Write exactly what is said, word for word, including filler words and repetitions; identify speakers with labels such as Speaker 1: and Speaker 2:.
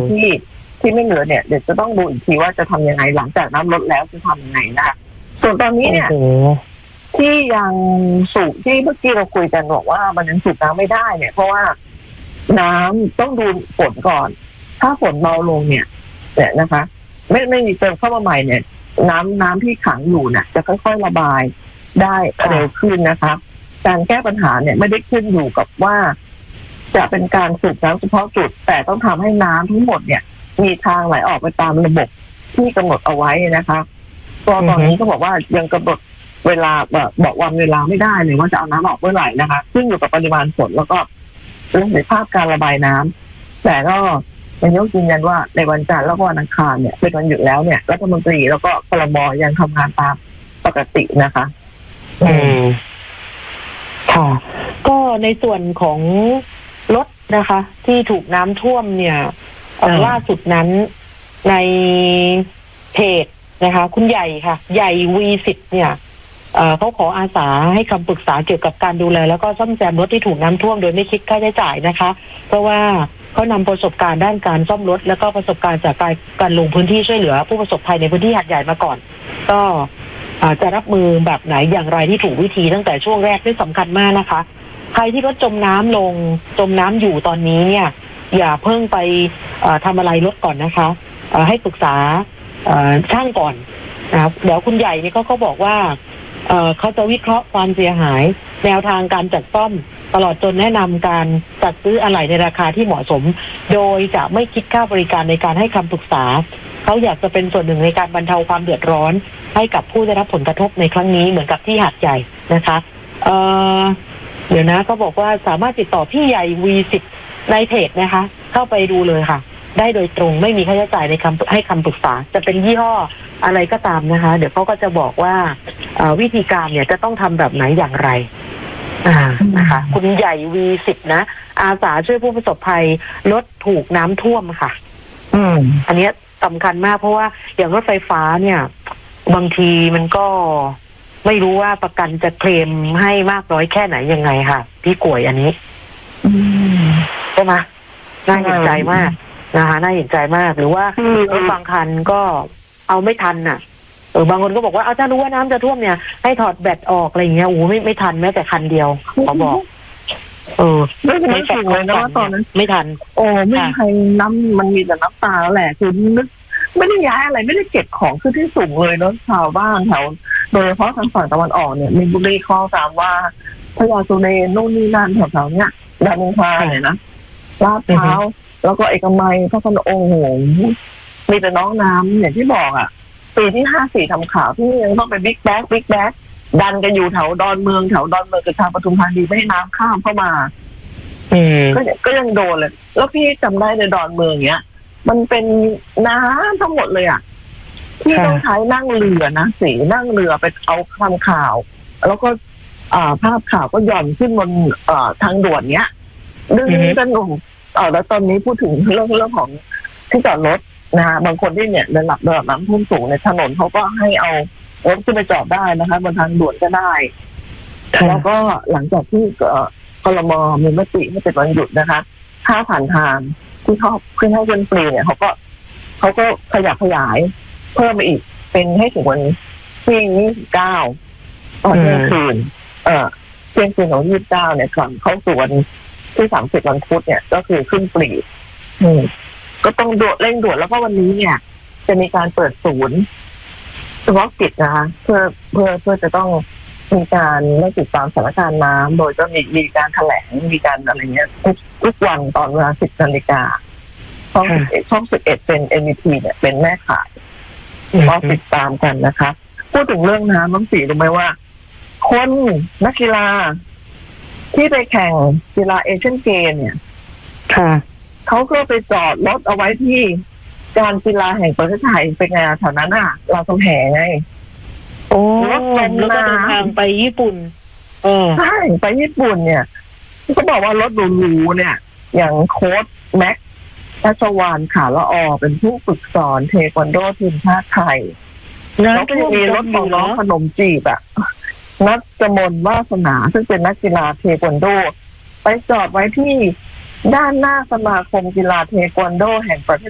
Speaker 1: ที่ที่ไม่เหลือเนี่ยเดี๋ยวจะต้องดูอีกทีว่าจะทำยังไงหลังจากน้ำลดแล้วจะทำยังไงนะคะส่วนตอนนี้เนี่ยที่ยังสูบที่เมื่อกี้เราคุยกันบอกว่ามันยังสูบน้ำไม่ได้เนี่ยเพราะว่าน้ำต้องดูฝนก่อนถ้าฝนเบาลงเนี่ยเนี่ยนะคะไม่ไม่มีเติมเข้ามาใหม่เนี่ยน้ำน้ำที่ขังอยู่เนี่ยจะค่อยๆระบายได้เร็วขึ้นนะคะการแก้ปัญหาเนี่ยไม่ได้ขึ้นอยู่กับว่าจะเป็นการสูบน้ำเฉพาะจุดแต่ต้องทำให้น้ำทั้งหมดเนี่ยมีทางไหลออกไปตามระบบที่กำหนดเอาไว้นะคะตัวตอนนี้ก็บอกว่ายังกำหนดเวลาบอกวันเวลาไม่ได้เลยว่าจะเอาน้ำออกเมื่อไหร่นะคะขึ้นอยู่กับปริมาณฝนแล้วก็ประสิทธิภาพการระบายน้ำแต่ก็นายกยืนยันว่าในวันจันทร์แล้วก็วันอังคารเนี่ยเป็นวันหยุดแล้วเนี่ยรัฐมนตรีแล้วก็ครม.ยังทำงานตามปกตินะคะ
Speaker 2: อืมค่ะก็ในส่วนของรถนะคะที่ถูกน้ำท่วมเนี่ยล่าสุดนั้นในเพจนะคะคุณใหญ่ค่ะใหญ่ วี สิบ เนี่ยเขาขออาสาให้คำปรึกษาเกี่ยวกับการดูแลแล้วก็ซ่อมแซมรถที่ถูกน้ำท่วมโดยไม่คิดค่าใช้จ่ายนะคะเพราะว่าเขานำประสบการณ์ด้านการซ่อมรถแล้วก็ประสบการณ์จากการการลงพื้นที่ช่วยเหลือผู้ประสบภัยในพื้นที่หาดใหญ่มาก่อนก็จะรับมือแบบไหนอย่างไรที่ถูกวิธีตั้งแต่ช่วงแรกนี่สำคัญมากนะคะใครที่รถจมน้ำลงจมน้ำอยู่ตอนนี้เนี่ยอย่าเพิ่งไปทำอะไรรถก่อนนะคะให้ปรึกษาช่างก่อนนะเดี๋ยวคุณใหญ่นี่เขาเขาบอกว่าเขาจะวิเคราะห์ความเสียหายแนวทางการจัดซ่อมตลอดจนแนะนำการจัดซื้ออะไหล่ในราคาที่เหมาะสมโดยจะไม่คิดค่าบริการในการให้คำปรึกษาเขาอยากจะเป็นส่วนหนึ่งในการบรรเทาความเดือดร้อนให้กับผู้ได้รับผลกระทบในครั้งนี้เหมือนกับที่หาดใหญ่นะคะเอ่อเดี๋ยวนะเขาบอกว่าสามารถติดต่อพี่ใหญ่ วี สิบ ในเพจนะคะเข้าไปดูเลยค่ะได้โดยตรงไม่มีค่าใช้จ่ายในคำให้คำปรึกษาจะเป็นยี่ห้ออะไรก็ตามนะคะเดี๋ยวเขาก็จะบอกว่าวิธีการเนี่ยจะต้องทำแบบไหนอย่างไรอ่านะคะคุณใหญ่ วี สิบ นะอาสาช่วยผู้ประสบภัยรถถูกน้ำท่วมค่ะอืมอันนี้สำคัญมากเพราะว่าอย่างรถไฟฟ้าเนี่ยบางทีมันก็ไม่รู้ว่าประกันจะเคลมให้มากน้อยแค่ไหนยังไงค่ะพี่กวยอันนี้ใช่ไหมน่าเห็นใจมากนะคะน่าเห็นใจมากหรือว่ารถบางคันก็เอาไม่ทันน่ะเออบางคนก็บอกว่าเอาถ้ารู้ว่าน้ำจะท่วมเนี่ยให้ถอดแบตออกอะไรอย่างเงี้ยโอ้ไม่ไม่ทันแม้แต่คันเดียวเขาบอกเออ
Speaker 1: ไม่ไม่ถึงเลยนะว่าตอนนั้น
Speaker 2: ไม่ทัน
Speaker 1: โอ้ไม่มีใครน้ำมันมีแต่น้ำตาแล้วแหละคือนึกไม่ได้ย้ายอะไรไม่ได้เก็บของขึ้นที่สูงเลยเนาะชาวบ้านแถวโดยเฉพาะทางฝั่งตะวันออกเนี่ยมีบุรีคลองสามว่าพญาสุเรนนู่นนี่นั่นแถวๆเนี้ยดานิงพาเนี่ยนะลาดพร้าวแล้วก็เอกมัยพระพนโอ้โหมีแต่น้องน้ำอย่างที่บอกอ่ะปีที่ห้าสี่ทำข่าวที่ยังต้องไปบิ๊กแบ๊กบิ๊กแบ๊กดันกันอยู่แถวดอนเมืองแถวดอนเมืองกับทางปทุมธานีไม่ให้น้ำข้ามเข้ามาก็ก็ยังโดนเลยแล้วพี่จำได้ในดอนเมืองเนี้ยมันเป็นน้ำทั้งหมดเลยอ่ะที่ต้องใช้นั่งเรือนะสีนั่งเรือไปเอาทำข่าวแล้วก็ภาพข่าวก็หย่อนขึ้นบนทางด่วนเนี้ยดึงกันหนุ่มแล้วตอนนี้พูดถึงเรื่องเรื่องของที่จอดรถนะบางคนที่เนี่ยระดับระดับน้ำท่วมสูงในถนนเขาก็ให้เอารถขึ้นไปจอดได้นะคะบนทางด่วนก็ได้แล้วก็หลังจากที่ครม.มีมติให้เป็นวันหยุดนะคะค่าผ่านทางที่เขาขึ้นให้เป็นฟรีเนี่ยเขาก็เขาก็ขยับขยายเพิ่มไปอีกเป็นให้ถึงวันที่ยี่สิบเก้าตอนเที่ยงคืนเอ่อเที่ยงคืนของยี่สิบเก้าเนี่ยก่อนเข้าสู่วันที่สามสิบวันพุธเนี่ยก็คือขึ้นฟรีอืมก็ต้องด่วนเร่งด่วนแล้วก็วันนี้เนี่ยจะมีการเปิดศูนย์เฉพาะกิจนะคะเพื่อเพื่อเพื่อจะต้องมีการได้ติดตามสถานการณ์น้ำโดยจะมีมีการแถลงมีการอะไรเงี้ยทุกทุกวันตอนเวลาสิบนาฬิกาช่องสิบเอ็ดช่องสิบเอ็ดเป็น เอ็ม วี ที เนี่ยเป็นแม่ข่ายก็ติดตามกันนะคะพูดถึงเรื่องน้ำน้ำสีรู้ไหมว่าคนนักกีฬาที่ไปแข่งกีฬาเอเชียนเกมเนี่ยค่ะเขาก็ไปจอดรถเอาไว้ที่การกีฬาแห่งประเทศไทยเป็นไงแถวนั้นอ่ะเราต้องแห่ไง
Speaker 2: โอ้รถลมแล้วก็เดินทางไปญี่ปุ่นเออ
Speaker 1: ใช่ไปญี่ปุ่นเนี่ยก็บอกว่ารถหรูๆเนี่ยอย่างโค้ชแม็กชัชวาลขาละออเป็นผู้ฝึกสอนเทควันโดทีมชาติไทยแล้วก็จะมีรถของน้องขนมจีบอ่ะนักจมนวาสนาซึ่งเป็นนักกีฬาเทควันโดไปจอดไว้ที่ด้านหน้าสมาคมกีฬาเทควันโดแห่งประเท